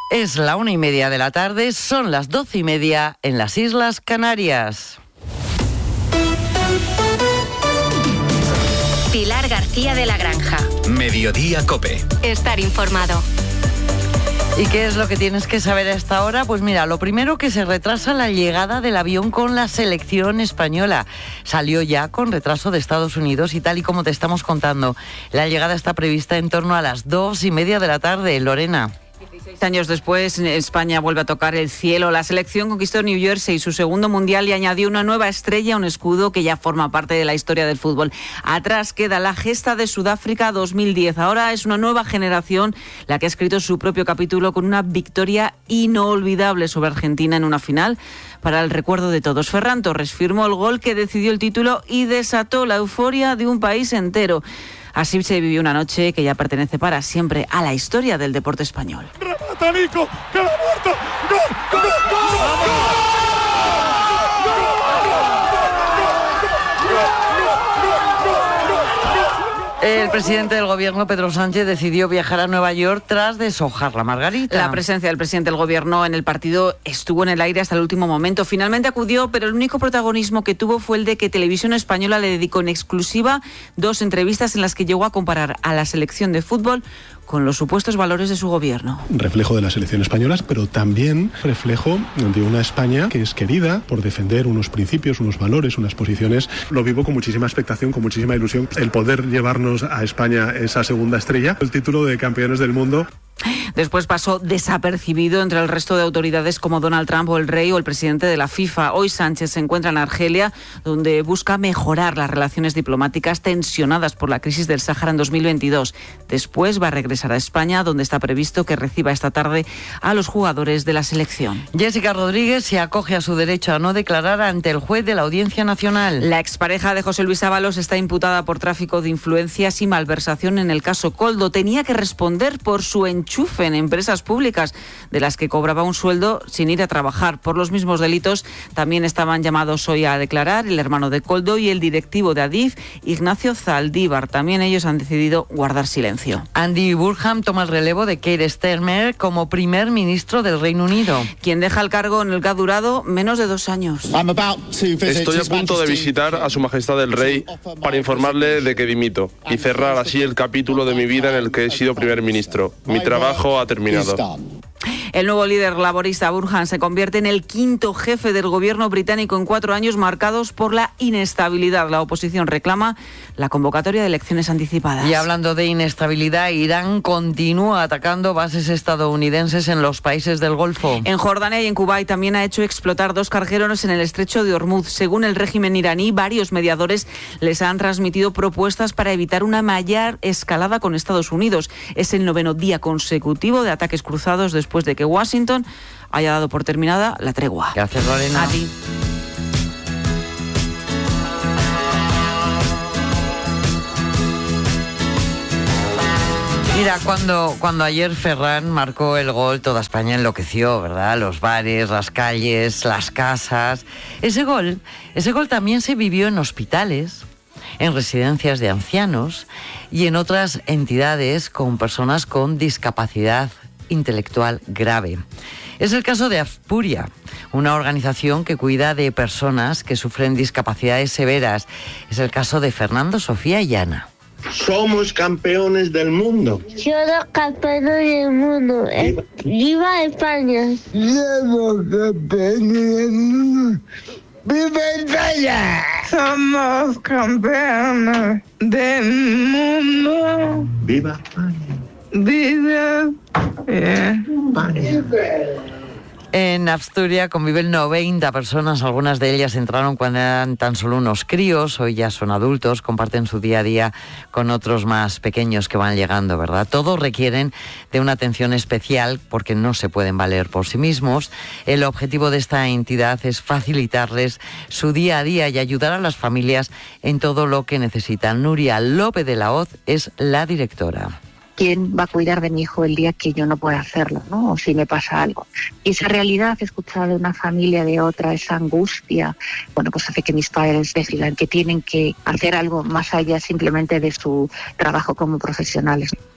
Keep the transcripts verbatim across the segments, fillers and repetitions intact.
Es la una y media de la tarde, son las doce y media en las Islas Canarias. Pilar García de la Granja. Mediodía COPE. Estar informado. ¿Y qué es lo que tienes que saber a esta hora? Pues mira, lo primero, que se retrasa la llegada del avión con la selección española. Salió ya con retraso de Estados Unidos y tal y como te estamos contando, la llegada está prevista en torno a las dos y media de la tarde. Lorena. dieciséis años después, España vuelve a tocar el cielo. La selección conquistó New Jersey, su segundo mundial, y añadió una nueva estrella, un escudo que ya forma parte de la historia del fútbol. Atrás queda la gesta de Sudáfrica dos mil diez. Ahora es una nueva generación la que ha escrito su propio capítulo con una victoria inolvidable sobre Argentina en una final para el recuerdo de todos. Ferran Torres firmó el gol que decidió el título y desató la euforia de un país entero. Así se vivió una noche que ya pertenece para siempre a la historia del deporte español. ¡Remata Nico! ¡Que la muerto! ¡Gol! ¡Gol! ¡Gol! ¡Gol! El presidente del gobierno, Pedro Sánchez, decidió viajar a Nueva York tras deshojar la margarita. La presencia del presidente del gobierno en el partido estuvo en el aire hasta el último momento. Finalmente acudió, pero el único protagonismo que tuvo fue el de que Televisión Española le dedicó en exclusiva dos entrevistas en las que llegó a comparar a la selección de fútbol con los supuestos valores de su gobierno. Reflejo de la selección española, pero también reflejo de una España que es querida por defender unos principios, unos valores, unas posiciones. Lo vivo con muchísima expectación, con muchísima ilusión, el poder llevarnos a España esa segunda estrella, el título de campeones del mundo. Después pasó desapercibido entre el resto de autoridades como Donald Trump o el rey o el presidente de la FIFA. Hoy Sánchez se encuentra en Argelia, donde busca mejorar las relaciones diplomáticas tensionadas por la crisis del Sáhara en dos mil veintidós. Después va a regresar a España, donde está previsto que reciba esta tarde a los jugadores de la selección. Jessica Rodríguez se acoge a su derecho a no declarar ante el juez de la Audiencia Nacional. La expareja de José Luis Ábalos está imputada por tráfico de influencias y malversación en el caso Koldo. Tenía que responder por su enchufe en empresas públicas de las que cobraba un sueldo sin ir a trabajar. Por los mismos delitos también estaban llamados hoy a declarar el hermano de Koldo y el directivo de Adif, Ignacio Zaldívar. También ellos han decidido guardar silencio. Andy Burnham toma el relevo de Keir Starmer como primer ministro del Reino Unido, quien deja el cargo en el que ha durado menos de dos años. Estoy a punto de visitar a Su Majestad el Rey para informarle de que dimito y cerrar así el capítulo de mi vida en el que he sido primer ministro. Mi trabajo ha terminado. El nuevo líder laborista Burnham se convierte en el quinto jefe del gobierno británico en cuatro años marcados por la inestabilidad. La oposición reclama la convocatoria de elecciones anticipadas. Y hablando de inestabilidad, Irán continúa atacando bases estadounidenses en los países del Golfo. En Jordania y en Kuwait también ha hecho explotar dos cargueros en el estrecho de Hormuz. Según el régimen iraní, varios mediadores les han transmitido propuestas para evitar una mayor escalada con Estados Unidos. Es el noveno día consecutivo de ataques cruzados después de que Washington haya dado por terminada la tregua. Gracias, Lorena. A ti. Mira, cuando, cuando ayer Ferran marcó el gol, toda España enloqueció, ¿verdad? Los bares, las calles, las casas. Ese gol, ese gol también se vivió en hospitales, en residencias de ancianos y en otras entidades con personas con discapacidad intelectual grave. Es el caso de Afpuria, una organización que cuida de personas que sufren discapacidades severas. Es el caso de Fernando, Sofía y Ana. Somos campeones del mundo. Somos campeones del mundo. ¡Viva, ¡Viva España! Somos campeones del mundo. ¡Viva España! Somos campeones del mundo. ¡Viva España! Viva España. En Asturias conviven noventa personas, algunas de ellas entraron cuando eran tan solo unos críos, hoy ya son adultos, comparten su día a día con otros más pequeños que van llegando, ¿verdad? Todos requieren de una atención especial porque no se pueden valer por sí mismos. El objetivo de esta entidad es facilitarles su día a día y ayudar a las familias en todo lo que necesitan. Nuria López de la Hoz es la directora. ¿Quién va a cuidar de mi hijo el día que yo no pueda hacerlo, ¿no? O si me pasa algo. Y esa realidad, escuchar de una familia, de otra, esa angustia, bueno, pues hace que mis padres decidan que tienen que hacer algo más allá simplemente de su trabajo como profesionales.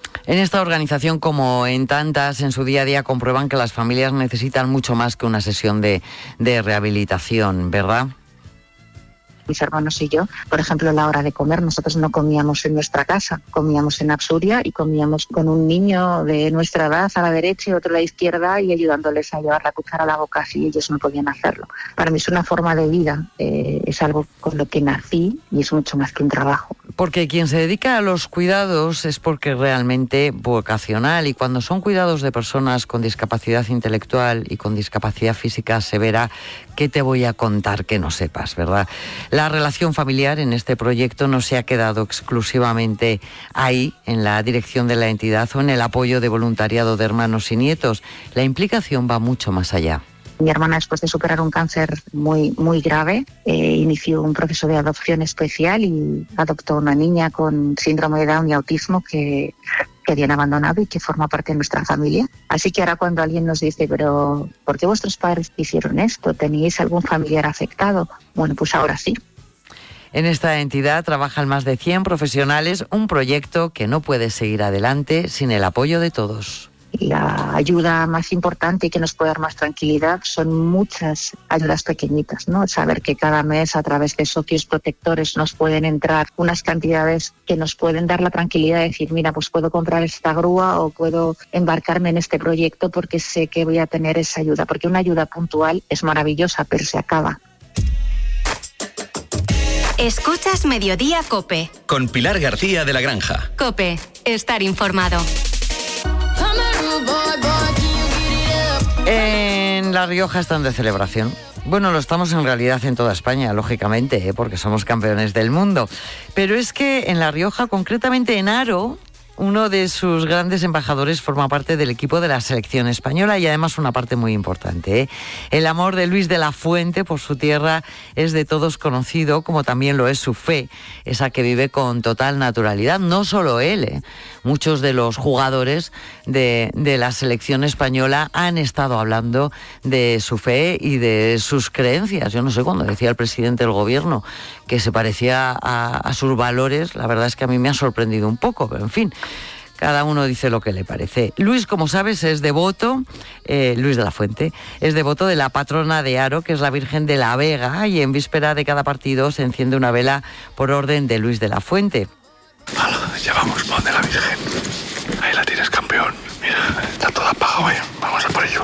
En esta organización, como en tantas, en su día a día comprueban que las familias necesitan mucho más que una sesión de, de rehabilitación, ¿verdad? Mis hermanos y yo, por ejemplo, a la hora de comer, nosotros no comíamos en nuestra casa, comíamos en Absuria y comíamos con un niño de nuestra edad a la derecha y otro a la izquierda y ayudándoles a llevar la cuchara a la boca si ellos no podían hacerlo. Para mí es una forma de vida, eh, es algo con lo que nací y es mucho más que un trabajo. Porque quien se dedica a los cuidados es porque es realmente vocacional, y cuando son cuidados de personas con discapacidad intelectual y con discapacidad física severa, ¿qué te voy a contar que no sepas, verdad? La relación familiar en este proyecto no se ha quedado exclusivamente ahí, en la dirección de la entidad o en el apoyo de voluntariado de hermanos y nietos. La implicación va mucho más allá. Mi hermana, después de superar un cáncer muy, muy grave, eh, inició un proceso de adopción especial y adoptó una niña con síndrome de Down y autismo que, que habían abandonado y que forma parte de nuestra familia. Así que ahora cuando alguien nos dice, pero ¿por qué vuestros padres hicieron esto? ¿Teníais algún familiar afectado? Bueno, pues ahora sí. En esta entidad trabajan más de cien profesionales, un proyecto que no puede seguir adelante sin el apoyo de todos. La ayuda más importante y que nos puede dar más tranquilidad son muchas ayudas pequeñitas, ¿no? Saber que cada mes a través de socios protectores nos pueden entrar unas cantidades que nos pueden dar la tranquilidad de decir, mira, pues puedo comprar esta grúa o puedo embarcarme en este proyecto porque sé que voy a tener esa ayuda, porque una ayuda puntual es maravillosa, pero se acaba. Escuchas Mediodía COPE. Con Pilar García de la Granja. COPE, estar informado. En La Rioja están de celebración. Bueno, lo estamos en realidad en toda España, lógicamente, ¿eh? Porque somos campeones del mundo. Pero es que en La Rioja, concretamente en Haro, uno de sus grandes embajadores forma parte del equipo de la selección española y además una parte muy importante, ¿eh? El amor de Luis de la Fuente por su tierra es de todos conocido, como también lo es su fe, esa que vive con total naturalidad. No solo él, ¿eh? Muchos de los jugadores de, de la selección española han estado hablando de su fe y de sus creencias. Yo no sé, cuando decía el presidente del gobierno que se parecía a, a sus valores, la verdad es que a mí me ha sorprendido un poco, pero en fin, cada uno dice lo que le parece. Luis, como sabes, es devoto, eh, Luis de la Fuente, es devoto de la patrona de Haro, que es la Virgen de la Vega, y en víspera de cada partido se enciende una vela por orden de Luis de la Fuente. Vale, ya vamos, pon de la Virgen. Ahí la tienes, campeón. Mira, está todo apagado, ¿eh? Vamos a por ello.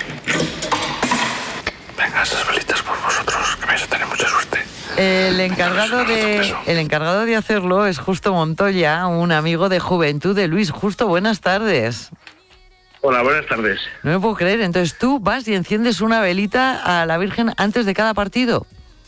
Venga, esas velitas por vosotros, que vais a tener mucha suerte. El encargado de el encargado de hacerlo es Justo Montoya, un amigo de juventud de Luis. Justo, buenas tardes. Hola, buenas tardes. No me puedo creer. Entonces tú vas y enciendes una velita a la Virgen antes de cada partido.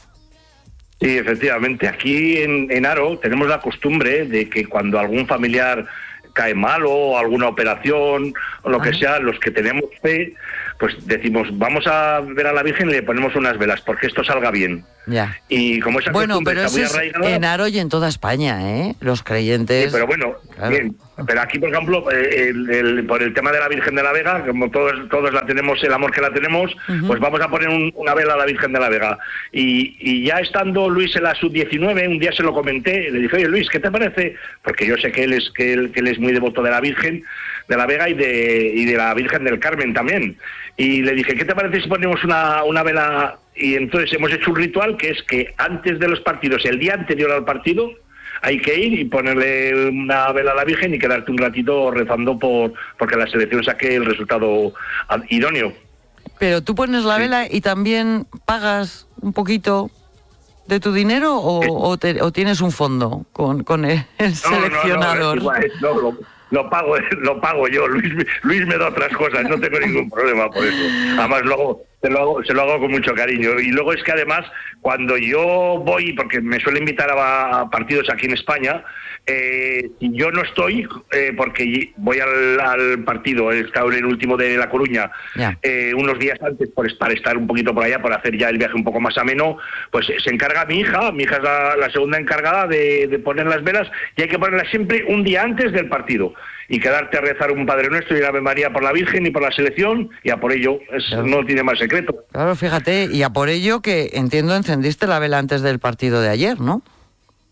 Sí, efectivamente. Aquí en, en Haro tenemos la costumbre de que cuando algún familiar cae malo o alguna operación o lo que sea, los que tenemos fe, pues decimos, vamos a ver a la Virgen y le ponemos unas velas porque esto salga bien. Ya. Y como esa bueno, costumbre pero está muy eso es arraigada, en Haro y en toda España, ¿eh? Los creyentes... Sí, pero bueno, claro. Bien. Pero aquí, por ejemplo, el, el, por el tema de la Virgen de la Vega, como todos todos la tenemos, el amor que la tenemos, uh-huh. Pues vamos a poner un, una vela a la Virgen de la Vega. Y, y ya estando Luis en la sub diecinueve, un día se lo comenté, le dije, oye Luis, ¿qué te parece? Porque yo sé que él es que él, que él es muy devoto de la Virgen de la Vega y de, y de la Virgen del Carmen también. Y le dije, ¿qué te parece si ponemos una, una vela? Y entonces hemos hecho un ritual que es que antes de los partidos, el día anterior al partido, hay que ir y ponerle una vela a la Virgen y quedarte un ratito rezando por porque la selección saque el resultado idóneo. Pero tú pones la sí. vela y también pagas un poquito de tu dinero o, eh. o, te, o tienes un fondo con, con el, el no, seleccionador. No, no, es igual, no, lo, lo pago, lo pago yo. Luis, Luis me da otras cosas, no tengo ningún problema por eso. Además luego se lo hago, se lo hago con mucho cariño. Y luego es que además cuando yo voy, porque me suele invitar a, a partidos aquí en España, eh, yo no estoy eh, porque voy al, al partido, he estado en el último de La Coruña, yeah. eh, unos días antes pues, para estar un poquito por allá, para hacer ya el viaje un poco más ameno, pues se encarga mi hija, mi hija es la, la segunda encargada de, de poner las velas y hay que ponerlas siempre un día antes del partido. Y quedarte a rezar un Padre Nuestro y una Ave María por la Virgen y por la selección, y a por ello, es, claro. No tiene más secreto. Claro, fíjate, y a por ello que entiendo encendiste la vela antes del partido de ayer, ¿no?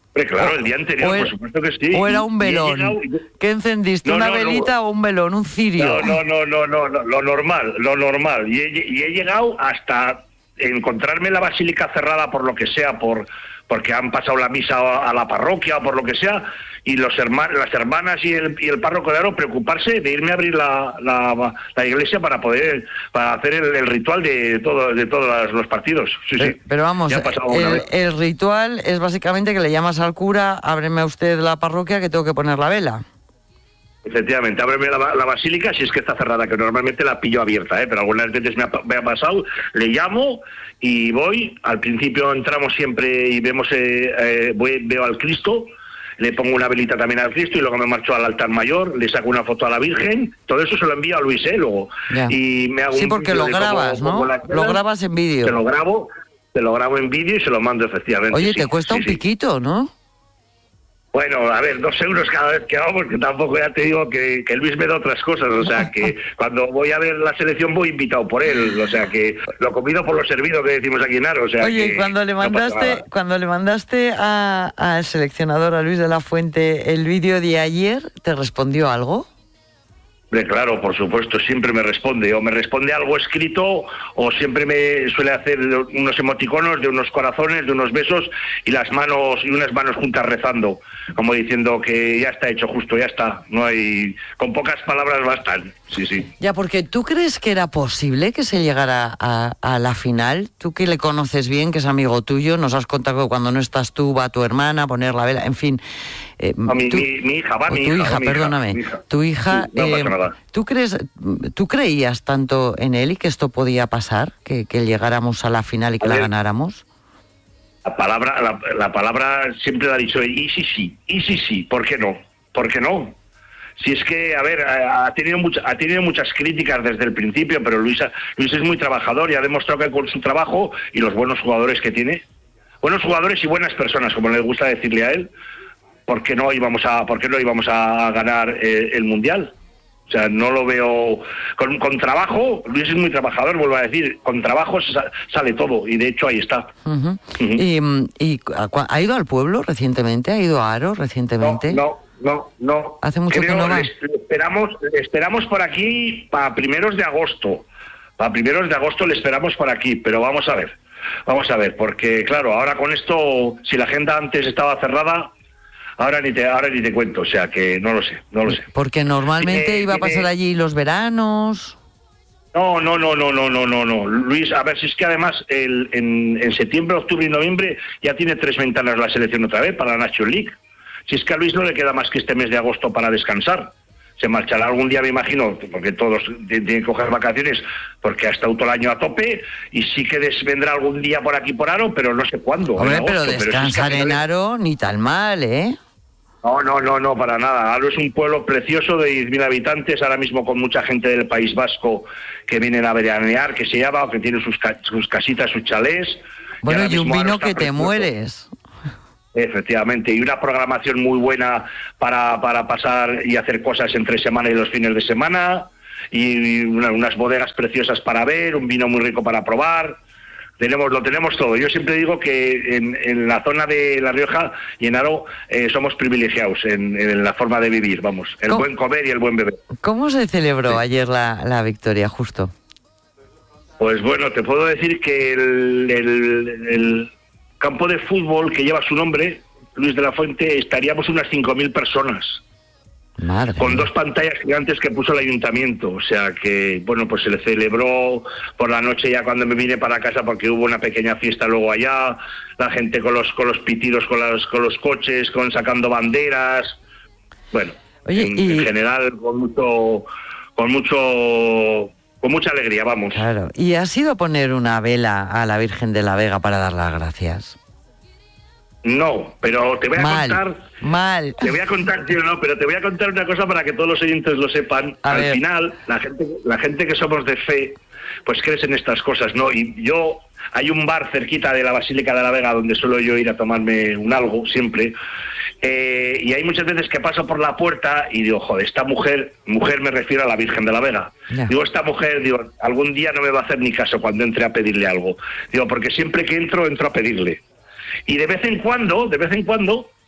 Claro, el día anterior, era, por supuesto que sí. ¿O era un velón? Llegado... ¿Qué encendiste? No, ¿Una no, velita no. o un velón? ¿Un cirio? No, no, no, no, no, lo normal, lo normal. Y he, y he llegado hasta encontrarme la basílica cerrada por lo que sea, por porque han pasado la misa a la parroquia o por lo que sea, y los hermanos, las hermanas y el, y el párroco de Aro preocuparse de irme a abrir la, la, la iglesia para poder para hacer el, el ritual de todo, de todos los partidos. Sí, pero, sí. pero vamos, el, el ritual es básicamente que le llamas al cura, ábreme a usted la parroquia que tengo que poner la vela. Efectivamente, ábreme la, la basílica si es que está cerrada, que normalmente la pillo abierta, ¿eh? Pero algunas veces me ha, me ha pasado, le llamo y voy, al principio entramos siempre y vemos, eh, eh, voy, veo al Cristo, le pongo una velita también al Cristo y luego me marcho al altar mayor, le saco una foto a la Virgen, todo eso se lo envío a Luis, ¿eh? Luego. Ya. Y me hago sí, un porque lo grabas, como, ¿no? Como lo grabas en vídeo. Se lo grabo, se lo grabo en vídeo y se lo mando efectivamente. Oye, sí, te cuesta sí, un sí. piquito, ¿no? Bueno, a ver, dos euros cada vez que vamos, que tampoco ya te digo que, que Luis me da otras cosas, o sea, que cuando voy a ver la selección voy invitado por él, o sea, que lo comido por lo servido que decimos aquí en Aro, o sea. Oye, que cuando le mandaste, no cuando le mandaste a, al seleccionador, a Luis de la Fuente, el vídeo de ayer, ¿te respondió algo? Claro, por supuesto, siempre me responde, o me responde algo escrito, o siempre me suele hacer unos emoticonos de unos corazones, de unos besos, y las manos, y unas manos juntas rezando, como diciendo que ya está hecho, justo, ya está, no hay, con pocas palabras bastan, sí, sí. Ya, porque ¿tú crees que era posible que se llegara a, a la final? Tú que le conoces bien, que es amigo tuyo, nos has contado que cuando no estás tú va tu hermana a poner la vela, en fin... Eh, no, mi, tú, mi, mi hija, va, mi tu hija, hija, mi perdóname, hija, mi hija. tu hija, sí, no eh, pasa nada. ¿tú crees, tú creías tanto en él y que esto podía pasar, que, que llegáramos a la final y que a la ver, ganáramos? La palabra, la, la palabra siempre la ha dicho él, y sí, sí, y sí, sí, ¿por qué no? ¿Por qué no? Si es que, a ver, ha tenido, mucha, ha tenido muchas críticas desde el principio, pero Luis, Luis es muy trabajador y ha demostrado que con su trabajo y los buenos jugadores que tiene, buenos jugadores y buenas personas, como le gusta decirle a él, ¿por qué no íbamos a, por qué no íbamos a ganar eh, el Mundial? O sea, no lo veo... Con, con trabajo, Luis es muy trabajador, vuelvo a decir, con trabajo sale todo, y de hecho ahí está. Uh-huh. Uh-huh. ¿Y, y ha ido al pueblo recientemente? ¿Ha ido a Aro recientemente? No, no, no. no. ¿Hace mucho Creo, que no va? Le, le esperamos, le esperamos por aquí para primeros de agosto. Para primeros de agosto le esperamos por aquí, pero vamos a ver. Vamos a ver, porque claro, ahora con esto, si la agenda antes estaba cerrada... Ahora ni te ahora ni te cuento, o sea que no lo sé, no lo sé. Porque normalmente eh, iba a pasar eh, allí los veranos. No, no, no, no, no, no, no, no. Luis, a ver, si es que además el, en, en septiembre, octubre y noviembre ya tiene tres ventanas la selección otra vez para la National League. Si es que a Luis no le queda más que este mes de agosto para descansar. Se marchará algún día, me imagino, porque todos tienen que coger vacaciones, porque ha estado todo el año a tope, y sí que vendrá algún día por aquí por Aro, pero no sé cuándo. Hombre, en agosto, pero descansar pero si es que en Aro ni tan mal, ¿eh? No, no, no, no, para nada. Aro es un pueblo precioso de diez mil habitantes, ahora mismo con mucha gente del País Vasco que vienen a veranear, que se llama, o que tienen sus, ca sus casitas, sus chalés. Bueno, y, y un vino que precioso. Te mueres. Efectivamente, y una programación muy buena para, para pasar y hacer cosas entre semana y los fines de semana, y una, unas bodegas preciosas para ver, un vino muy rico para probar. Tenemos, lo tenemos todo. Yo siempre digo que en, en la zona de La Rioja y en Aro eh, somos privilegiados en, en la forma de vivir, vamos, el ¿Cómo? buen comer y el buen beber. ¿Cómo se celebró sí. ayer la, la victoria, justo? Pues bueno, te puedo decir que el, el, el campo de fútbol que lleva su nombre, Luis de la Fuente, estaríamos unas cinco mil personas. Madre con mía. dos pantallas gigantes que puso el ayuntamiento, o sea que, bueno, pues se le celebró por la noche ya cuando me vine para casa, porque hubo una pequeña fiesta luego allá, la gente con los con los pitidos, con los, con los coches, con sacando banderas, bueno, Oye, en, y... en general con mucho, con mucho, con mucha alegría, vamos. Claro, y ha sido poner una vela a la Virgen de la Vega para dar las gracias. No, pero te voy a mal, contar... Mal, Te voy a contar, tío, no, pero te voy a contar una cosa para que todos los oyentes lo sepan. A Al ver. final, la gente, la gente que somos de fe, pues crees en estas cosas, ¿no? Y yo, hay un bar cerquita de la Basílica de la Vega donde suelo yo ir a tomarme un algo, siempre. Eh, y hay muchas veces que paso por la puerta y digo, joder, esta mujer, mujer me refiero a la Virgen de la Vega. Ya. Digo, esta mujer, digo, algún día no me va a hacer ni caso cuando entre a pedirle algo. Digo, porque siempre que entro, entro a pedirle. Y de vez en cuando, de vez en cuando,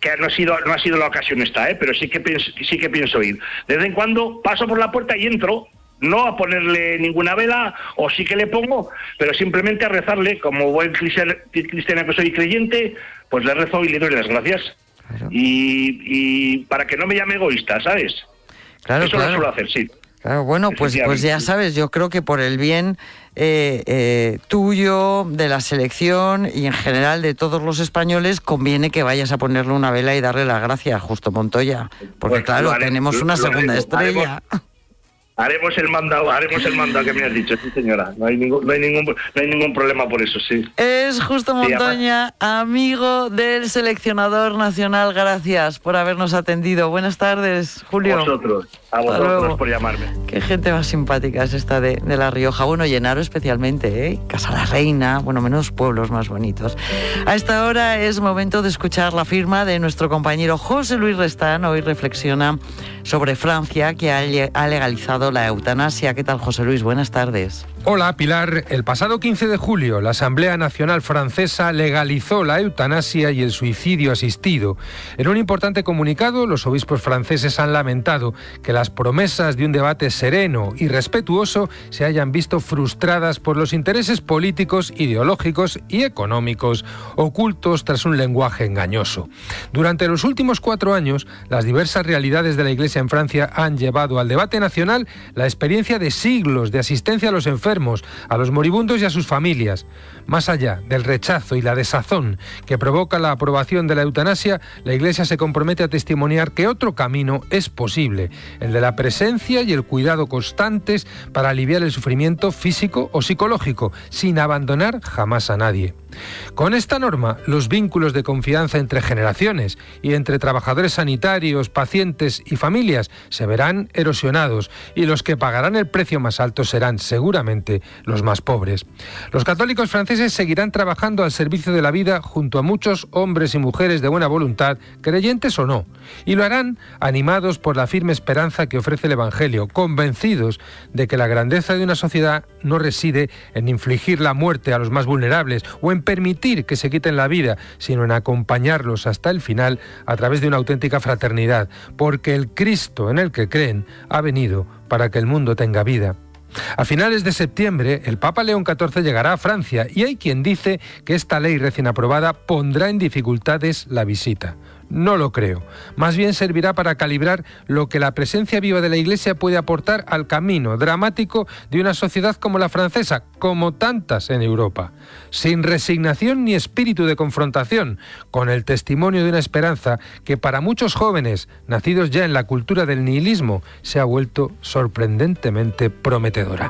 que no ha sido no ha sido la ocasión esta, ¿eh? Pero sí que pienso, sí que pienso ir. De vez en cuando paso por la puerta y entro, no a ponerle ninguna vela, o sí que le pongo, pero simplemente a rezarle, como buen cristiano que soy creyente, pues le rezo y le doy las gracias. Claro. Y, y para que no me llame egoísta, ¿sabes? Claro, Eso claro. lo suelo hacer, sí. Claro, bueno, pues, pues ya sabes, yo creo que por el bien eh, eh, tuyo, de la selección y en general de todos los españoles, conviene que vayas a ponerle una vela y darle las gracias, Justo Montoya, porque pues, claro, haré, tenemos una segunda haremos, estrella. Haremos, haremos el mandado, haremos el mandado que me has dicho, sí señora, no hay ningún, no hay ningún, no hay ningún problema por eso, sí. Es Justo Montoya, sí, amigo del seleccionador nacional, gracias por habernos atendido. Buenas tardes, Julio. A vosotros, a vosotros por llamarme. Qué gente más simpática es esta de, de La Rioja. Bueno, Llenaro especialmente, ¿eh? Casa la Reina, bueno, menos pueblos más bonitos. A esta hora es momento de escuchar la firma de nuestro compañero José Luis Restán. Hoy reflexiona sobre Francia, que ha, ha legalizado la eutanasia. ¿Qué tal, José Luis? Buenas tardes. Hola, Pilar. El pasado quince de julio, la Asamblea Nacional Francesa legalizó la eutanasia y el suicidio asistido. En un importante comunicado, los obispos franceses han lamentado que las promesas de un debate sereno y respetuoso se hayan visto frustradas por los intereses políticos, ideológicos y económicos ocultos tras un lenguaje engañoso. Durante los últimos cuatro años, las diversas realidades de la Iglesia en Francia han llevado al debate nacional la experiencia de siglos de asistencia a los enfermos, a los moribundos y a sus familias. Más allá del rechazo y la desazón que provoca la aprobación de la eutanasia, la Iglesia se compromete a testimoniar que otro camino es posible, el de la presencia y el cuidado constantes para aliviar el sufrimiento físico o psicológico, sin abandonar jamás a nadie. Con esta norma, los vínculos de confianza entre generaciones y entre trabajadores sanitarios, pacientes y familias se verán erosionados, y los que pagarán el precio más alto serán seguramente los más pobres. Los católicos franceses seguirán trabajando al servicio de la vida junto a muchos hombres y mujeres de buena voluntad, creyentes o no, y lo harán animados por la firme esperanza que ofrece el Evangelio, convencidos de que la grandeza de una sociedad no reside en infligir la muerte a los más vulnerables o en permitir que se quiten la vida, sino en acompañarlos hasta el final a través de una auténtica fraternidad, porque el Cristo en el que creen ha venido para que el mundo tenga vida. A finales de septiembre, el Papa León catorce llegará a Francia y hay quien dice que esta ley recién aprobada pondrá en dificultades la visita. No lo creo. Más bien servirá para calibrar lo que la presencia viva de la Iglesia puede aportar al camino dramático de una sociedad como la francesa, como tantas en Europa. Sin resignación ni espíritu de confrontación, con el testimonio de una esperanza que para muchos jóvenes, nacidos ya en la cultura del nihilismo, se ha vuelto sorprendentemente prometedora.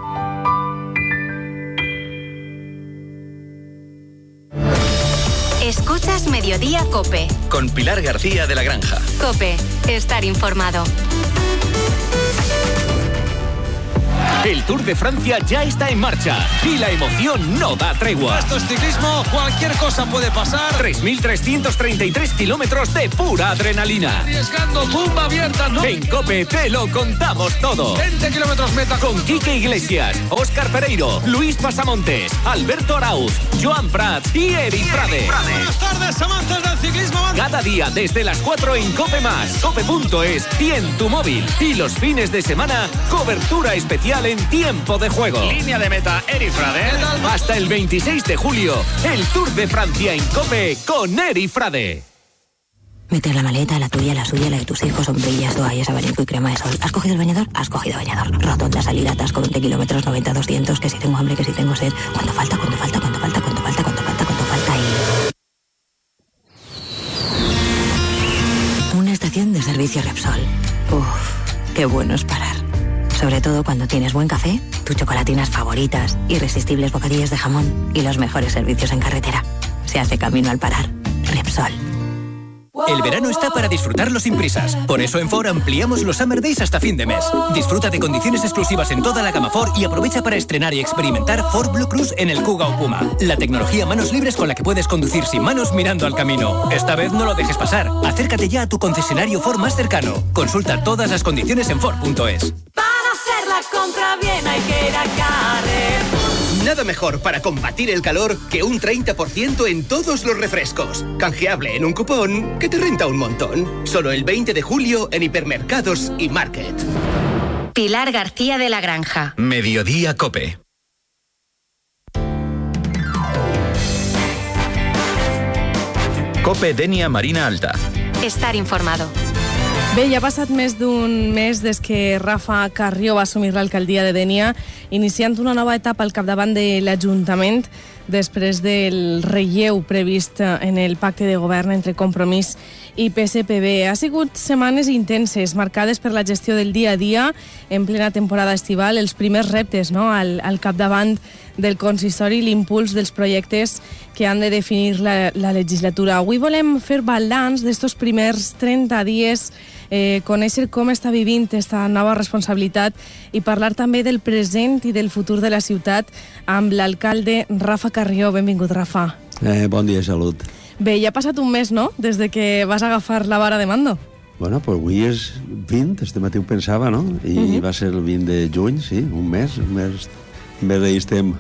Escuchas Mediodía COPE. Con Pilar García de la Granja. COPE, estar informado. El Tour de Francia ya está en marcha y la emoción no da tregua. Esto es ciclismo, cualquier cosa puede pasar. tres mil trescientos treinta y tres kilómetros de pura adrenalina. Arriesgando, tumba abierta, ¿no? En COPE te lo contamos todo. veinte kilómetros meta. Con Quique Iglesias, Óscar Pereiro, Luis Pasamontes, Alberto Arauz, Joan Prats y Eri Frade. Buenas tardes, amantes del ciclismo. Cada día desde las cuatro en COPE más, cope punto es y en tu móvil. Y los fines de semana, cobertura especial en tiempo de juego. Línea de meta, Eri Frade. Hasta el veintiséis de julio, el Tour de Francia en COPE con Eri Frade. Meter la maleta, la tuya, la suya, la de tus hijos, sombrillas, toallas, abanico y crema de sol. ¿Has cogido el bañador? Has cogido bañador. Rotonda, salida, atasco, veinte kilómetros, noventa, doscientos, que si tengo hambre, que si tengo sed. ¿Cuánto falta? ¿Cuánto falta? ¿Cuánto falta? ¿Cuánto falta? ¿Cuánto falta? ¿Cuánto falta? Y... una estación de servicio Repsol. Uf, qué bueno es parar. Sobre todo cuando tienes buen café, tus chocolatinas favoritas, irresistibles bocadillos de jamón y los mejores servicios en carretera. Se hace camino al parar. Repsol. El verano está para disfrutarlo sin prisas. Por eso en Ford ampliamos los Summer Days hasta fin de mes. Disfruta de condiciones exclusivas en toda la gama Ford y aprovecha para estrenar y experimentar Ford Blue Cruise en el Kuga o Puma. La tecnología manos libres con la que puedes conducir sin manos mirando al camino. Esta vez no lo dejes pasar. Acércate ya a tu concesionario Ford más cercano. Consulta todas las condiciones en Ford punto es. Para hacer la compra bien hay que ir a Carrefour. Nada mejor para combatir el calor que un treinta por ciento en todos los refrescos. Canjeable en un cupón que te renta un montón. Solo el veinte de julio en hipermercados y Market. Pilar García de la Granja. Mediodía Cope. Cope Denia Marina Alta. Estar informado. Bé, ja ha passat més d'un mes des que Rafa Carrió va assumir l'alcaldia de Dénia, iniciant una nova etapa al capdavant de l'Ajuntament després del relleu previst en el pacte de govern entre Compromís i P S P B. Ha sigut setmanes intenses, marcades per la gestió del dia a dia en plena temporada estival, els primers reptes, no?, al, al capdavant del consistori, l'impuls dels projectes que han de definir la, la legislatura. Avui volem fer balanç d'estos primers trenta dies, eh, conèixer com està vivint aquesta nova responsabilitat i parlar també del present i del futur de la ciutat amb l'alcalde Rafa Carrió. Benvingut, Rafa. Eh, bon dia, salut. Bé, ja ha passat un mes, no?, des de que vas agafar la vara de mando. Bueno, pues avui és vint, este matí ho pensava, no? I uh-huh. va ser el vint de juny, sí, un mes, un mes, un mes d'ahir estem.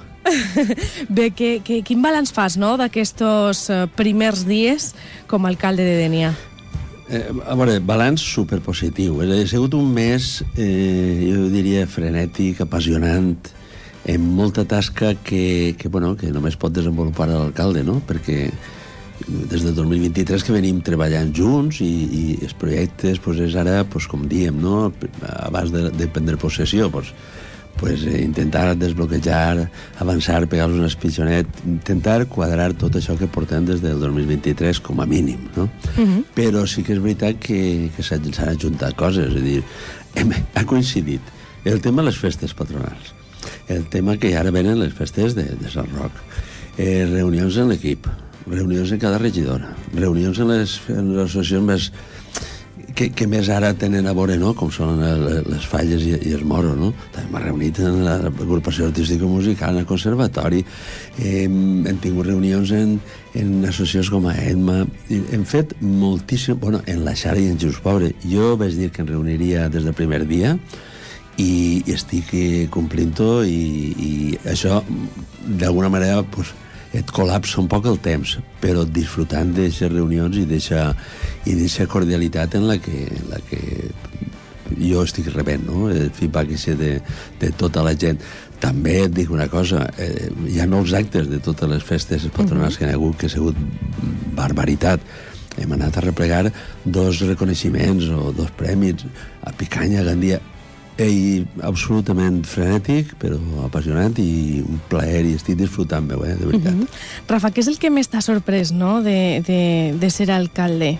Bé, que, que, quin balanç fas, no?, d'aquests primers dies com a alcalde de Dénia? Eh, a veure, balanç superpositiu. Ha sigut un mes, eh, jo diria, frenètic, apassionant, amb molta tasca que, que, bueno, que només pot desenvolupar l'alcalde, no?, perquè des del dos mil vint-i-tres que venim treballant junts i, i els projectes pues, és ara, pues, com diem, no?, abans de, de prendre possessió, pues, pues, eh, intentar desbloquejar, avançar, pegar-los un espitxonet, intentar quadrar tot això que portem des del dos mil vint-i-tres com a mínim, no? Uh-huh. Però sí que és veritat que, que s'han ajuntat coses, és a dir, hem, ha coincidit el tema de les festes patronals, el tema que ara venen les festes de, de Sant Roc, eh, reunions en l'equip, reunions en cada regidora, reunions en les, en les associacions més, que, que més ara tenen a veure, no?, com són les falles i, i els moros, no? També m'ha reunit en l'agrupació artística-musical, en el conservatori, eh, hem tingut reunions en, en associacions com a EDMA, hem fet moltíssim, bueno, en la Xara i en Just Pobre. Jo vaig dir que em reuniria des del primer dia i, i estic complint-ho i, i això, d'alguna manera, pues, et col·lapsa un poc el temps, però disfrutant d'aquestes reunions i d'aquesta cordialitat en la que, en la que jo estic rebent, no?, el feedback de, de tota la gent. També et dic una cosa, eh, hi ha nous actes de totes les festes patronals que hi ha hagut, que ha sigut barbaritat. Hem anat a replegar dos reconeixements o dos premis a Picanya, a Gandia, i absolutament frenètic, però apassionant i un plaer, i estic disfrutant-me, eh, de veritat. Uh-huh. Rafa, què és el que més t'ha sorprès, no?, de, de, de ser alcalde?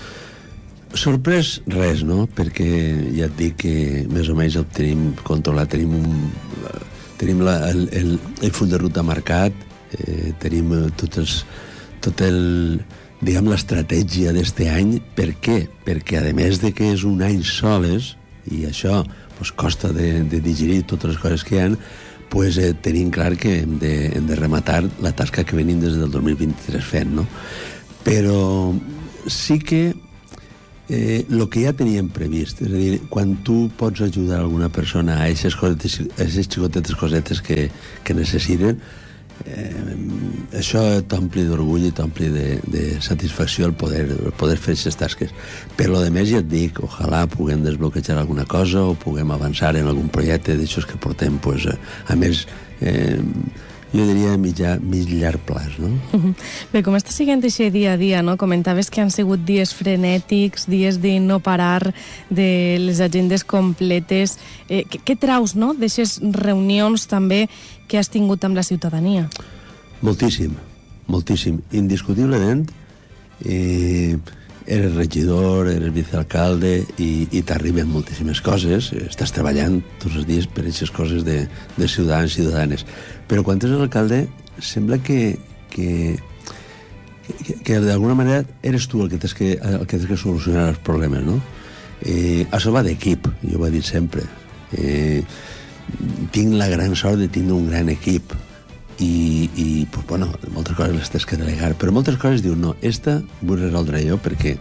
Sorprès res, no?, perquè ja et dic que més o menys el tenim controlat, tenim, un, tenim la, el, el, el full de ruta marcat, eh, tenim tot, els, tot el, diguem, l'estratègia d'este any. Per què? Perquè, a més de que és un any soles, i això pues, costa de, de digerir totes les coses que hi ha, pues, eh, tenim clar que hem de, hem de rematar la tasca que venim des del dos mil vint-i-tres fent, no? Però sí que eh, el que ja teníem previst, és a dir, quan tu pots ajudar alguna persona a aquestes xicotetes cosetes que, que necessiten, Eh, això t'ompli d'orgull i t'ompli de, de satisfacció el poder, el poder fer aquestes tasques. Però a més ja et dic, ojalà puguem desbloquejar alguna cosa o puguem avançar en algun projecte d'aixòs que portem, pues, a més eh, jo diria mitjà, mig llarg plaç, no? Uh-huh. Bé, com està siguent aquest dia a dia, no? Comentaves que han sigut dies frenètics, dies de no parar, de les agendes completes. Eh, què, què traus, no?, d'aquestes reunions també que has tingut amb la ciutadania? Moltíssim, moltíssim. Indiscutiblement, eh, eres regidor, eres vicealcalde i, i t'arriben moltíssimes coses. Estàs treballant tots els dies per aquestes coses de, de ciutadans i ciutadanes. Però quan ets alcalde, sembla que, que, que, que d'alguna manera eres tu el que tens que, el que, tens que solucionar els problemes, no? Eh, això va d'equip, jo ho he dit sempre. Eh, tinc la gran sort de tindre un gran equip i, i pues, bueno, moltes coses les tens que delegar, però moltes coses dius, no, esta vull resoldre jo perquè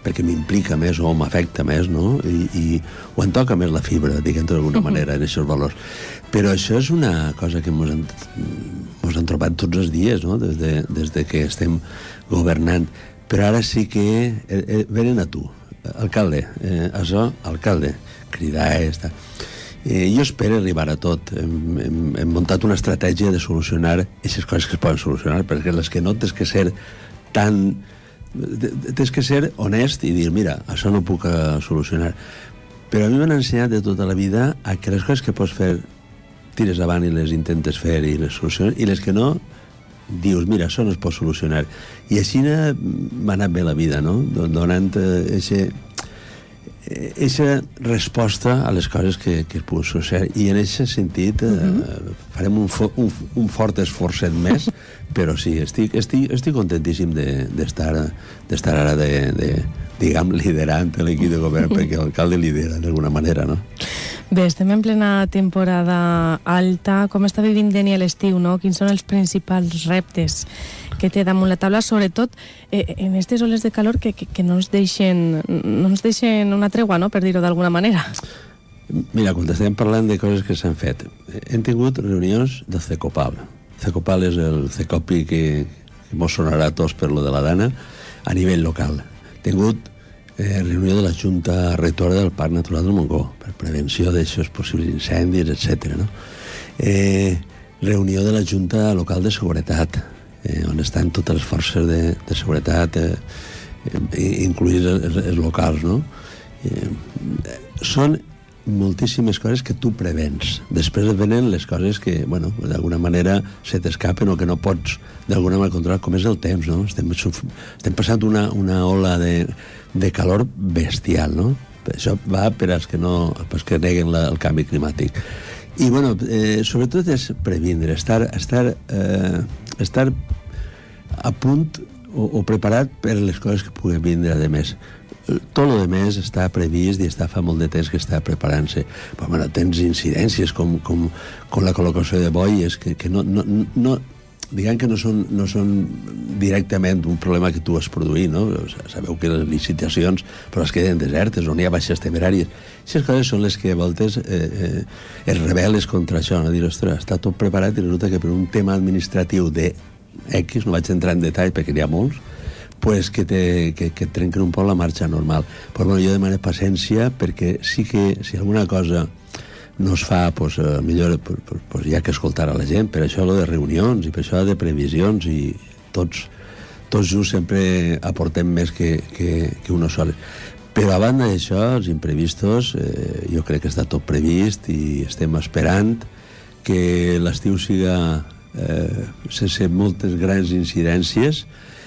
perquè m'implica més o m'afecta més, no? I, i o em toca més la fibra, diguem-ho d'alguna manera, en aquests valors. Però això és una cosa que ens han, mos han trobat tots els dies, no? Des de, des de que estem governant. Però ara sí que eh, eh, venen a tu, alcalde, eh, això, alcalde, cridar, està. Eh, jo espero arribar a tot. Hem, hem, hem muntat una estratègia de solucionar aquestes coses que es poden solucionar, perquè les que no tens que ser tan... tens que ser honest i dir, mira, això no ho puc solucionar. Però a mi m'han ensenyat de tota la vida a que les coses que pots fer tires avant i les intentes fer i les soluciones, i les que no dius, mira, això no es pot solucionar. I així m'ha anat bé la vida, no? Donant eixe eixa resposta a les coses que, que es poden solucionar. I en aquest sentit eh, uh-huh. farem un, fo, un, un fort esforçet més, però sí, estic, estic, estic contentíssim d'estar de, d'estar ara de, de, diguem, liderant l'equip de govern, perquè l'alcalde lidera d'alguna manera, no? Bé, estem en plena temporada alta. Com està vivint Dénia l'estiu, no? Quins són els principals reptes que té damunt la taula, sobretot eh, en aquestes oles de calor que, que, que no ens deixen no ens deixen una tregua, no?, per dir-ho d'alguna manera. Mira, quan estem parlant de coses que s'han fet, hem tingut reunions del CECOPAL. CECOPAL és el CECOPI que, que mos sonarà a tots per lo de la Dana a nivell local. Hem tingut eh, reunió de la Junta Rectora del Parc Natural del Montgó per prevenció d'aixòs possibles incendis, etcètera, no? Eh, reunió de la Junta Local de Seguretat, Eh, on estan totes les forces de, de seguretat, eh, eh, incluïts els, els locals, no? Eh, són moltíssimes coses que tu prevens. Després venen les coses que, bueno, d'alguna manera se t'escapen o que no pots d'alguna manera controlar, com és el temps, no? Estem, estem passant una, una ola de, de calor bestial, no? Això va per als que, no, per als que neguen la, el canvi climàtic. I, bueno, eh, sobretot és previndre, estar, estar, eh, estar a punt o, o preparat per les coses que puguen vindre de més. Tot el de més està previst i està fa molt de temps que està preparant-se. Però, bueno, tens incidències com, com, com la col·locació de boies que, que no, no, no, diguem que no són, no són directament un problema que tu has produït, no? Sabeu que les licitacions però es queden desertes, on hi ha baixes temeràries. Aquestes coses són les que a voltes eh, eh, es rebel·les contra això, no? Dir, ostres, està tot preparat i resulta que per un tema administratiu de X, no vaig entrar en detall perquè n'hi ha molts, pues que, te, que, que trenquen un poc la marxa normal. Però bueno, jo demano paciència perquè sí que si alguna cosa no es fa, pues, eh, millor pues, pues, hi ha que escoltar a la gent. Per això lo de reunions i per això de previsions, i tots, tots junts sempre aportem més que, que, que uno sol. Però a banda d'això, els imprevistos, eh, jo crec que està tot previst i estem esperant que l'estiu siga eh, sense moltes grans incidències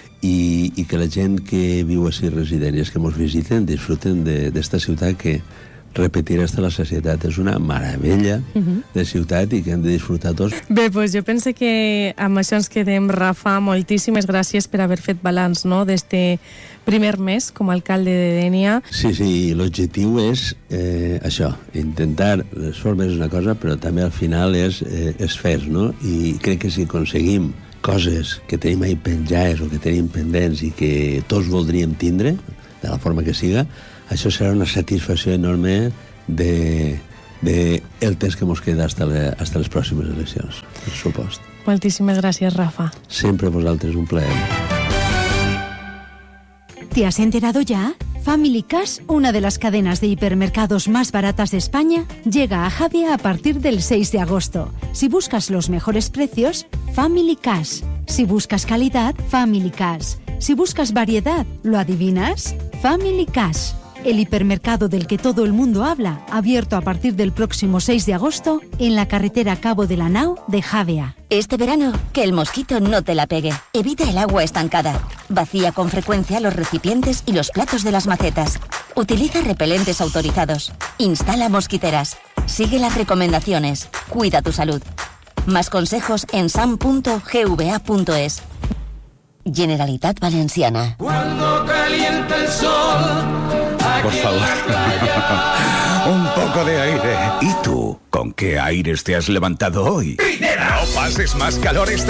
i, i que la gent que viu a les residències que ens visiten disfruten d'esta ciutat que, repetir hasta la societat, és una meravella uh-huh. de ciutat i que hem de disfrutar tots. Bé, doncs jo penso que amb això ens quedem. Rafa, moltíssimes gràcies per haver fet balanç, no?, d'este primer mes com a alcalde de Dénia. Sí, sí, l'objectiu és eh, això, intentar, les formes és una cosa, però també al final és, eh, és fer, no? I crec que si aconseguim coses que tenim ahí penjades o que tenim pendents i que tots voldríem tindre, de la forma que siga, això serà una satisfacció enorme de, de el temps que ens queda hasta, le, hasta les pròximes eleccions, per supost. Moltíssimes gràcies, Rafa. Sempre a vosaltres, un plaer. ¿Te has enterado ya? Family Cash, una de las cadenas de hipermercados más baratas de España, llega a Javia a partir del seis de agosto. Si buscas los mejores precios, Family Cash. Si buscas calidad, Family Cash. Si buscas variedad, ¿lo adivinas? Family Cash. El hipermercado del que todo el mundo habla, abierto a partir del próximo seis de agosto en la carretera Cabo de la Nau de Javea. Este verano, que el mosquito no te la pegue. Evita el agua estancada. Vacía con frecuencia los recipientes y los platos de las macetas. Utiliza repelentes autorizados. Instala mosquiteras. Sigue las recomendaciones. Cuida tu salud. Más consejos en sam punto gva punto es. Generalitat Valenciana. Cuando calienta el sol. Por favor. Un poco de aire. ¿Y tú? ¿Con qué aires te has levantado hoy? ¡Primera! No pases más calor este